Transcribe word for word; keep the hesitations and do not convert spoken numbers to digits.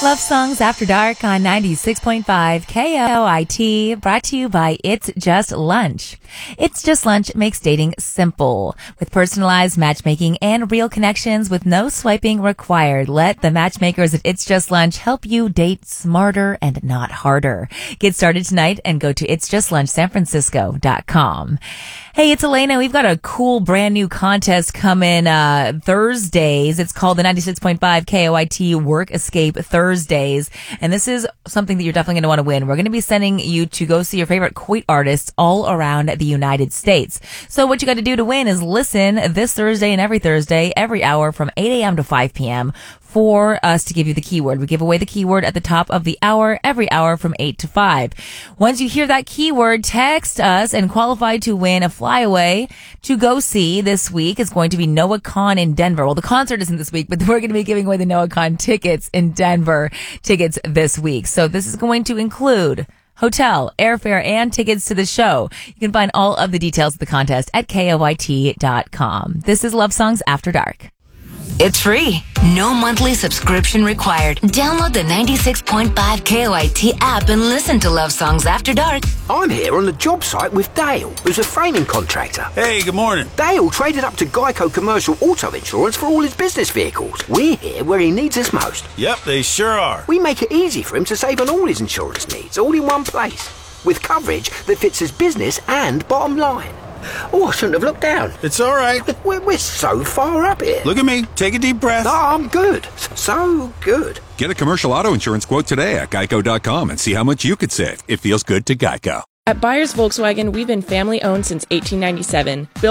Love Songs After Dark on ninety-six point five K O I T, brought to you by It's Just Lunch. It's Just Lunch makes dating simple. With personalized matchmaking and real connections with no swiping required. Let the matchmakers at It's Just Lunch help you date smarter and not harder. Get started tonight and go to its just lunch san francisco dot com. Hey, it's Elena. We've got a cool brand new contest coming uh Thursdays. It's called the ninety-six point five K O I T Work Escape Thursdays. And this is something that you're definitely going to want to win. We're going to be sending you to go see your favorite Kuwait artists all around the United States. So what you got to do to win is listen this Thursday and every Thursday, every hour from eight a.m. to five p.m. for us to give you the keyword. We give away the keyword at the top of the hour, every hour from eight to five. Once you hear that keyword, text us and qualify to win a flyaway to go see this week. It's going to be Noah Kahan in Denver. Well, the concert isn't this week, but we're going to be giving away the Noah Kahan tickets in Denver tickets this week. So this is going to include hotel, airfare, and tickets to the show. You can find all of the details of the contest at K O I T dot com. This is Love Songs After Dark. It's free. No monthly subscription required. Download the ninety-six point five K O I T app and listen to Love Songs After Dark. I'm here on the job site with Dale, who's a framing contractor. Hey, good morning. Dale traded up to Geico Commercial Auto Insurance for all his business vehicles. We're here where he needs us most. Yep, they sure are. We make it easy for him to save on all his insurance needs, all in one place, with coverage that fits his business and bottom line. Oh, I shouldn't have looked down. It's all right. We're, we're so far up here. Look at me. Take a deep breath. No, I'm good. So good. Get a commercial auto insurance quote today at geico dot com and see how much you could save. It feels good to Geico. At Byers Volkswagen, we've been family owned since eighteen ninety-seven. Built